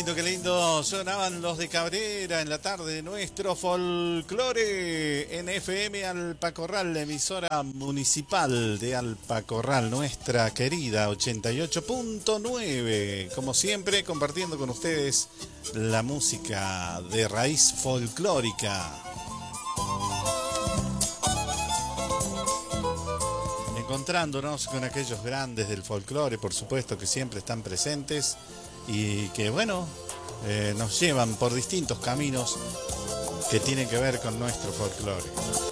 qué lindo. Sonaban los de Cabrera en la tarde. Nuestro folclore en FM Alpacorral, la emisora municipal de Alpacorral, nuestra querida 88.9. Como siempre, compartiendo con ustedes la música de raíz folclórica. Encontrándonos con aquellos grandes del folclore, por supuesto, que siempre están presentes y que, bueno, nos llevan por distintos caminos que tienen que ver con nuestro folclore.